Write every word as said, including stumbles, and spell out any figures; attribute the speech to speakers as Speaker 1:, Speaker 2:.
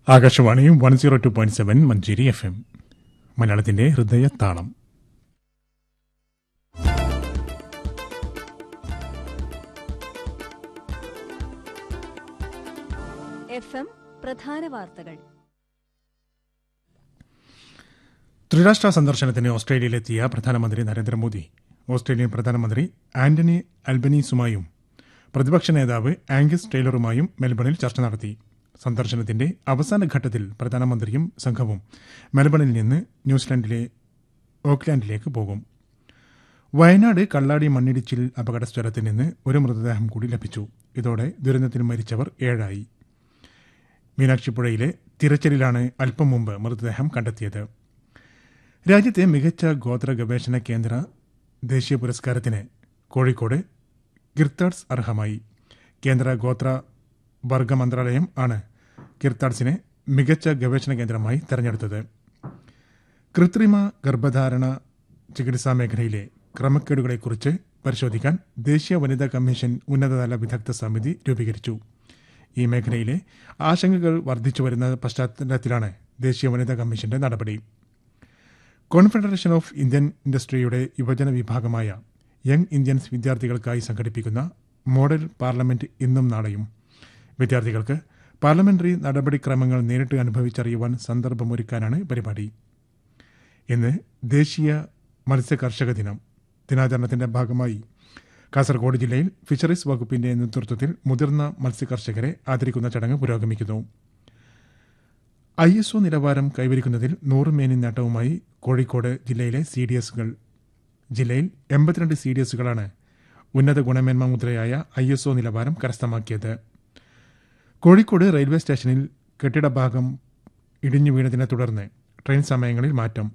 Speaker 1: Akashvani one zero two point seven Manjeri F M മലയാളത്തിന്റെ ഹൃദയത്താളം.
Speaker 2: F M പ്രധാന വാർത്തകൾ.
Speaker 1: ത്രിരാഷ്ട്ര സന്ദർശനത്തിന് ഓസ്ട്രേലിയയിലെത്തിയ പ്രധാനമന്ത്രി നരേന്ദ്രമോദി ഓസ്ട്രേലിയൻ പ്രധാനമന്ത്രി ആന്റണി അൽബനീസുമായും പ്രതിപക്ഷ നേതാവ് ആംഗസ് ടൈലറുമായും മെൽബണിൽ ചർച്ച നടത്തി. സന്ദർശനത്തിന്റെ അവസാന ഘട്ടത്തിൽ പ്രധാനമന്ത്രിയും സംഘവും മെൽബണിൽ നിന്ന് ന്യൂസിലൻഡിലെ ഓക്ലാൻഡിലേക്ക് പോകും. വയനാട് കള്ളാടി മണ്ണിടിച്ചിൽ അപകട സ്ഥലത്ത് നിന്ന് ഒരു മൃതദേഹം കൂടി ലഭിച്ചു. ഇതോടെ ദുരന്തത്തിൽ മരിച്ചവർ ഏഴായി. മീനാക്ഷിപ്പുഴയിലെ തിരച്ചിലിലാണ് അല്പം മുമ്പ് മൃതദേഹം കണ്ടെത്തിയത്. രാജ്യത്തെ മികച്ച ഗോത്ര ഗവേഷണ കേന്ദ്ര ദേശീയ പുരസ്കാരത്തിന് കോഴിക്കോട് കിർത്താഡ്സ് അർഹമായി. കേന്ദ്ര ഗോത്ര വർഗ മന്ത്രാലയം ആണ് കിർത്താഡ്സിനെ മികച്ച ഗവേഷണ കേന്ദ്രമായി തെരഞ്ഞെടുത്തത്. കൃത്രിമ ഗർഭധാരണ ചികിത്സാ മേഖലയിലെ ക്രമക്കേടുകളെക്കുറിച്ച് പരിശോധിക്കാൻ ദേശീയ വനിതാ കമ്മീഷൻ ഉന്നതതല വിദഗ്ധ സമിതി രൂപീകരിച്ചു. ഈ മേഖലയിലെ ആശങ്കകൾ വർദ്ധിച്ചുവരുന്ന പശ്ചാത്തലത്തിലാണ് ദേശീയ വനിതാ കമ്മീഷന്റെ നടപടി. കോൺഫെഡറേഷൻ ഓഫ് ഇന്ത്യൻ ഇൻഡസ്ട്രിയുടെ യുവജന വിഭാഗമായ യങ് ഇന്ത്യൻസ് വിദ്യാർത്ഥികൾക്കായി സംഘടിപ്പിക്കുന്ന മോഡൽ പാർലമെന്റ് ഇന്നും നാളെയും വിദ്യാർത്ഥികൾക്ക് പാർലമെന്ററി നടപടിക്രമങ്ങൾ നേരിട്ട് അനുഭവിച്ചറിയുവാൻ സന്ദർഭമൊരുക്കാനാണ് പരിപാടി. ഇന്ന് ദേശീയ മത്സ്യ കർഷക ദിനം. ദിനാചരണത്തിന്റെ ഭാഗമായി കാസർഗോഡ് ജില്ലയിൽ ഫിഷറീസ് വകുപ്പിന്റെ നേതൃത്വത്തിൽ മുതിർന്ന മത്സ്യകർഷകരെ ആദരിക്കുന്ന ചടങ്ങ് പുരോഗമിക്കുന്നു. ഐ എസ് ഒ നിലവാരം കൈവരിക്കുന്നതിൽ നൂറ് മേനി നേട്ടവുമായി കോഴിക്കോട് ജില്ലയിലെ സി ഡി എസുകൾ. ജില്ലയിൽ എൺപത്തിരണ്ട് സി ഡി എസുകളാണ് ഉന്നത ഗുണമേന്മ മുദ്രയായ ഐ എസ് ഒ നിലവാരം കരസ്ഥമാക്കിയത്. കോഴിക്കോട് റെയിൽവേ സ്റ്റേഷനിൽ കെട്ടിടഭാഗം ഇടിഞ്ഞു വീണതിനെ തുടർന്ന് ട്രെയിൻ സമയങ്ങളിൽ മാറ്റം.